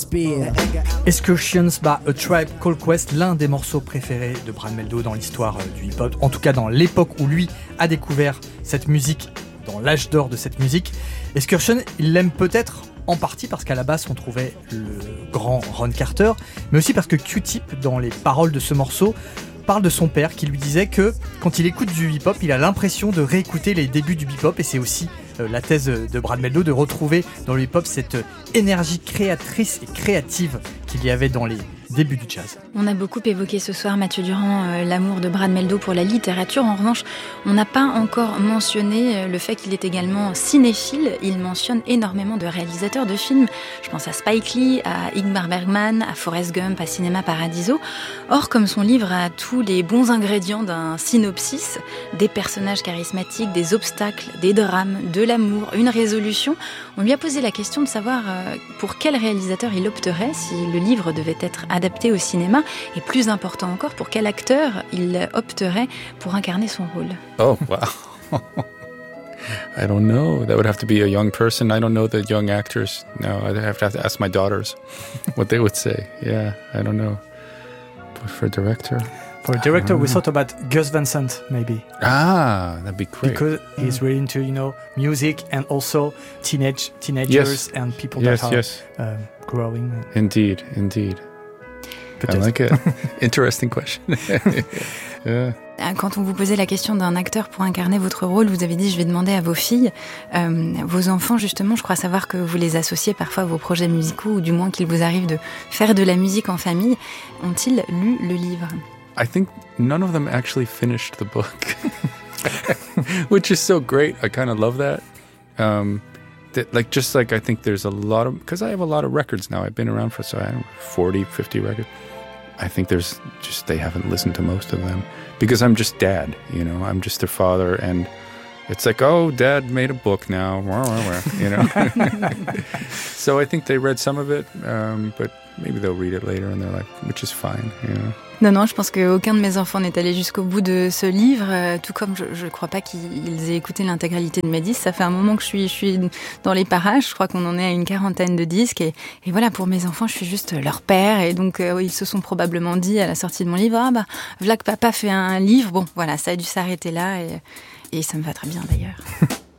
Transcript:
spear. Excursions by A Tribe Called Quest, l'un des morceaux préférés de Brad Mehldau dans l'histoire du hip-hop, en tout cas dans l'époque où lui a découvert cette musique, dans l'âge d'or de cette musique. Excursion, il l'aime peut-être en partie parce qu'à la base on trouvait le grand Ron Carter, mais aussi parce que Q-Tip, dans les paroles de ce morceau, parle de son père qui lui disait que quand il écoute du hip-hop, il a l'impression de réécouter les débuts du hip-hop, et c'est aussi la thèse de Brad Mehldau, de retrouver dans le hip-hop cette énergie créatrice et créative qu'il y avait dans les débuts du jazz. On a beaucoup évoqué ce soir, Mathieu Durand, l'amour de Brad Mehldau pour la littérature. En revanche, on n'a pas encore mentionné le fait qu'il est également cinéphile. Il mentionne énormément de réalisateurs de films. Je pense à Spike Lee, à Ingmar Bergman, à Forrest Gump, à Cinema Paradiso. Or, comme son livre a tous les bons ingrédients d'un synopsis, des personnages charismatiques, des obstacles, des drames, de l'amour, une résolution, on lui a posé la question de savoir pour quel réalisateur il opterait si le livre devait être adapté au cinéma, et plus important encore, pour quel acteur il opterait pour incarner son rôle. Oh, wow. I don't know. That would have to be a young person. I don't know the young actors. No, I'd have to ask my daughters what they would say. Yeah, I don't know. But for director... For a director, we thought about Gus Van Sant, maybe. Ah, that'd be great. Because he's really into, music, and also teenagers and people that are growing. Indeed. I like it. Interesting question. Yeah. Quand on vous posait la question d'un acteur pour incarner votre rôle, vous avez dit je vais demander à vos filles. Vos enfants, justement, je crois savoir que vous les associez parfois à vos projets musicaux, ou du moins qu'il vous arrive de faire de la musique en famille. Ont-ils lu le livre? I think none of them actually finished the book, which is so great. I kind of love that. I think there's a lot of, because I have a lot of records now. I've been around for 40, 50 records. I think there's just, they haven't listened to most of them because I'm just dad, I'm just their father, and it's like, oh, dad made a book now, So I think they read some of it, but maybe they'll read it later in their life, which is fine, Non, je pense qu'aucun de mes enfants n'est allé jusqu'au bout de ce livre, tout comme je crois pas qu'ils aient écouté l'intégralité de mes disques. Ça fait un moment que je suis dans les parages, je crois qu'on en est à une 40aine de disques, et voilà, pour mes enfants, je suis juste leur père, et donc ils se sont probablement dit à la sortie de mon livre, voilà que papa fait un livre, bon, voilà, ça a dû s'arrêter là, et ça me va très bien d'ailleurs.